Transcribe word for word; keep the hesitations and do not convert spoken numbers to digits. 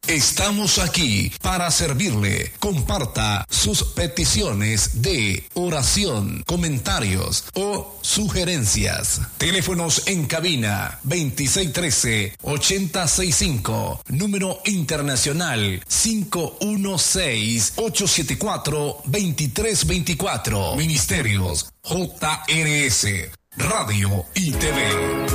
Estamos aquí para servirle. Comparta sus peticiones de oración, comentarios o sugerencias. Teléfonos en cabina veintiséis trece, ochenta sesenta y cinco. Número internacional cinco uno seis, ocho siete cuatro, dos tres dos cuatro. Ministerios J R S, Radio y T V.